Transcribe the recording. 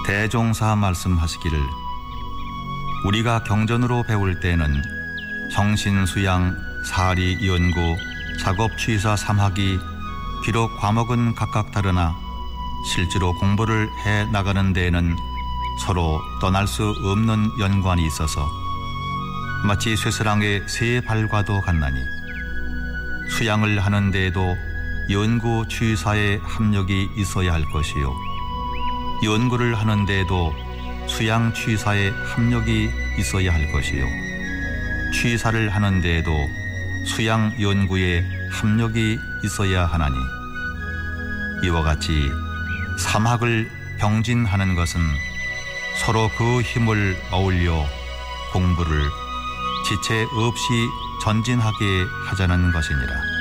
대종사 말씀하시기를 우리가 경전으로 배울 때는 형신수양, 사리, 연구, 작업, 취사, 삼학이 비록 과목은 각각 다르나 실제로 공부를 해 나가는 데에는 서로 떠날 수 없는 연관이 있어서 마치 쇠사랑의 세 발과도 같나니 수양을 하는 데에도 연구, 취사의 합력이 있어야 할 것이요 연구를 하는 데에도 수양, 취사의 합력이 있어야 할 것이요 취사를 하는 데에도 수양, 연구의 합력이 있어야 하나니 이와 같이 삼학을 병진하는 것은 서로 그 힘을 어울려 공부를 지체 없이 전진하게 하자는 것이니라.